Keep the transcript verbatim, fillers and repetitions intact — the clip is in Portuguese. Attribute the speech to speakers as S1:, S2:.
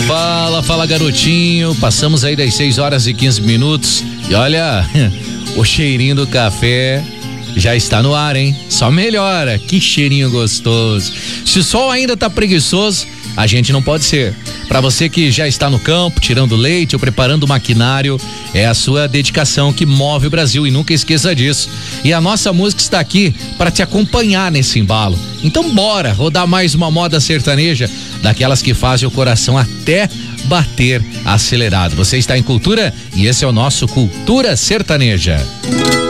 S1: Fala, fala garotinho, passamos aí das seis horas e quinze minutos e olha, o cheirinho do café já está no ar, hein? Só melhora, que cheirinho gostoso. Se o sol ainda tá preguiçoso, a gente não pode ser. Para você que já está no campo, tirando leite ou preparando o maquinário, é a sua dedicação que move o Brasil e nunca esqueça disso. E a nossa música está aqui para te acompanhar nesse embalo. Então bora rodar mais uma moda sertaneja, daquelas que fazem o coração até bater acelerado. Você está em Cultura e esse é o nosso Cultura Sertaneja.